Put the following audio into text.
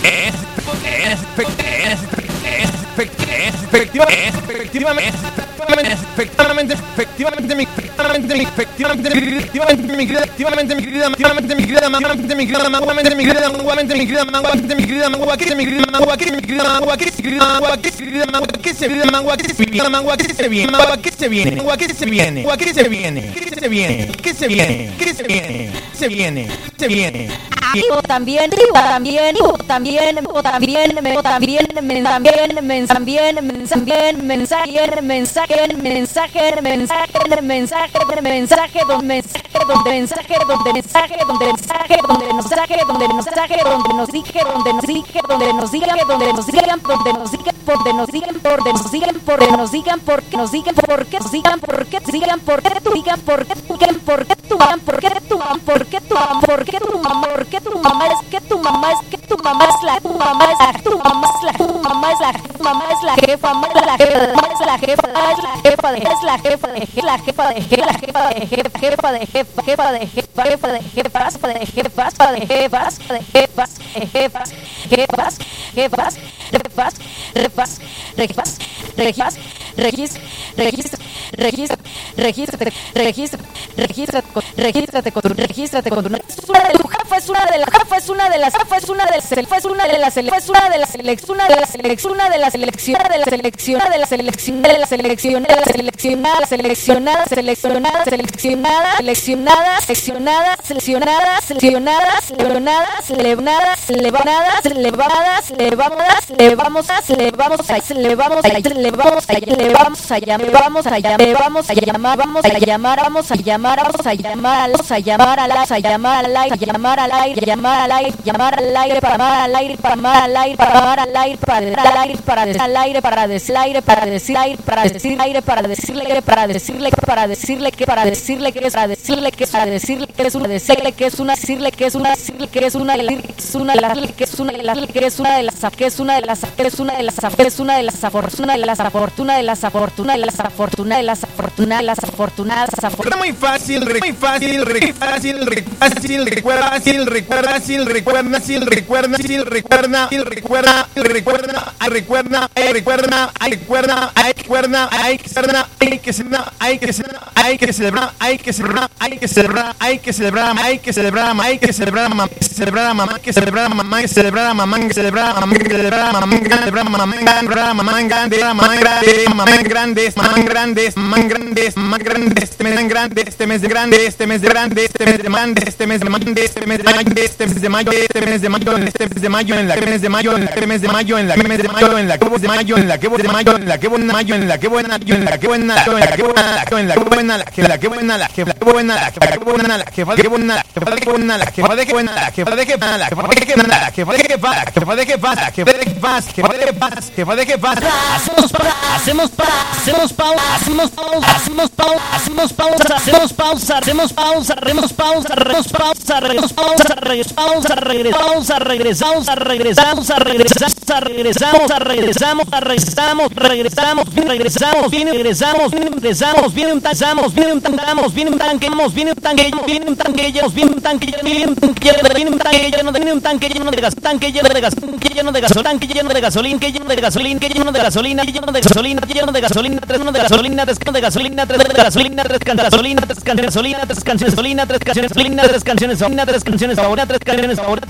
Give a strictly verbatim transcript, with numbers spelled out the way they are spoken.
efectivamente, efectivamente, efectivamente, efectivamente, mi, efectivamente, mi, efectivamente, efectivamente, mi querida, efectivamente, mi querida, efectivamente, mi querida, efectivamente, mi querida, efectivamente, mi querida, efectivamente, mi querida, efectivamente, mi querida, efectivamente, mi querida, efectivamente, mi querida, efectivamente, mi querida, efectivamente, mi querida, efectivamente, mi querida, efectivamente, se viene, efectivamente, se viene, efectivamente, se viene, efectivamente, se viene, se viene, que se viene, que se viene, se viene, se viene. Digo también, digo también, digo también, digo también, me también, me también, me también, me también, mensaje, mensaje, mensaje, mensaje, mensaje, mensaje, donde mensaje, donde mensaje, donde mensaje, donde mensaje, donde mensaje, donde mensaje, donde nos dije, donde nos dije, donde nos digan, donde nos digan, donde nos digan, donde nos digan, donde nos digan, porque nos digan, porque nos digan, porque nos digan, porque digan, porque tú digan, porque tú digan, porque tú digan, porque tú digan, porque tú digan, porque tu mamá, porque tu mamá es que tu mamá es que tu mamá es la tu mamá es la tu mamá es la tu mamá es la tu mamá es la jefa, mamá es la jefa, es la jefa, es la jefa de es la jefa de la jefa de la jefa de jefa, jefa de jefa, jefa de jefa, jefa de jefas, de jefas, de jefas, de jefas, jefas, jefas, jefas, jefas, jefas, jefas, regis, regis, regis, regis, regístrate, regístrate, regístrate, regístrate con tu regístrate con tu una de tu jefa es una de las jefa es una de las jefa es una de las jefa es una de las es una de las selección una de las selección una de las selección de la selección de la selección de la selección de la seleccionada seleccionada seleccionada seleccionada seleccionada seleccionada seleccionada seleccionada seleccionada seleccionada seleccionada seleccionada le vamos a le vamos a le vamos a le vamos a le vamos a llamar vamos a llamar vamos a llamar vamos a llamar vamos a llamar vamos a llamar vamos a llamar a la a llamar al aire llamar al aire llamar al aire llamar al aire para amar al aire para amar al aire para amar al aire para decir al aire para decir al aire para decir aire para decir aire para decir aire para decirle para decirle para decirle que para decirle que es para decirle que es para decirle que es una decirle que es una decirle que es una decirle que es una que es una que es una que es una de las que es una de las que es una de las que es una de las fortuna de las fortuna de las fortuna de las fortuna de las fortuna de las afortunadas muy fácil muy fácil muy fácil fácil recuerda fácil recuerda fácil recuerda fácil recuerda fácil recuerda fácil recuerda recuerda recuerda recuerda recuerda recuerda hay que celebrar hay que celebrar hay que celebrar hay que celebrar hay que celebrar hay que celebrar hay que celebrar hay que celebrar hay que celebrar mamá celebrar a mamá que celebrar a mamá que celebrar a mamá que celebrar a mamá que celebrar a mamá celebrar a mamá celebrar a mamá grande mamá grande mamá grandes mamá grandes mamá grandes mamá grandes este mes grande este mes de grande este mes de grande este mes de grande este mes de grande este mes de mayo este mes de mayo este mes de mayo este mes de mayo en la mes de mayo en la mes de mayo en la mes de mayo en la que de mayo en la que de mayo en la que buena mayo en la que buena en la que buena en la que buena en la que buena la que la que buena la que buena la que buena la que buena la que buena la que buena la que de que pasa la que de que pasa la que de que pasa que de que pasa que de que pasa que de que pasa que de que pasa hacemos para hacemos para hacemos pausa hacemos pausa hacemos pausa hacemos pausa hacemos pausa hacemos pausa hacemos pausa hacemos pausa hacemos pausa regresamos pausa regresamos regresamos regresamos regresamos regresamos regresamos regresamos regresamos viene regresamos regresamos viene un tazamos viene un tangamos viene un tanquemos viene un tanque viene un tanque viene un tanque viene un tanque viene un tanque lleno de un tanque lleno de gas tanque lleno de gas tanque lleno de gasolina tanque lleno de gasolina que lleno de gasolina que lleno de gasolina lleno de gasolina lleno de gasolina tres de gasolina tres de gasolina tres de gasolina tres de gasolina tres de gasolina tres de gasolina tres canciones gasolina tres canciones gasolina tres canciones gasolina tres canciones ahora tres canciones ahora